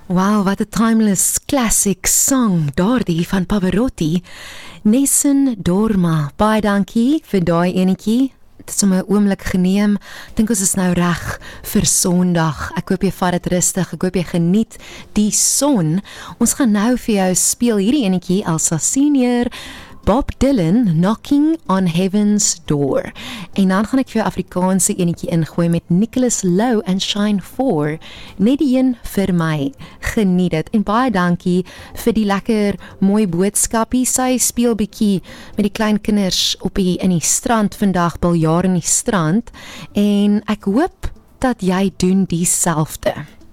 Wow, wat 'n timeless classic song, daardie van Pavarotti. Nessun Dorma, baie dankie vir daai enetjie. Dit is sommer 'n oomblik geneem. Dink ons is nou reg vir Sondag. Ek hoop jy vat dit rustig. Ek hoop jy geniet die son. Ons gaan nou vir jou speel hierdie enetjie Elsa Senior, Bob Dylan, Knocking on Heaven's Door. En dan gaan ek vir jou Afrikaanse enetjie ingooi met Nicholas Lowe and Shine 4. Net die een vir my. Geniet dit. En baie dankie vir die lekker mooi boodskapie. Sy speel bietjie met die klein kinders in die strand vandag, biljaar in die strand. En ek hoop dat jy doen dieselfde.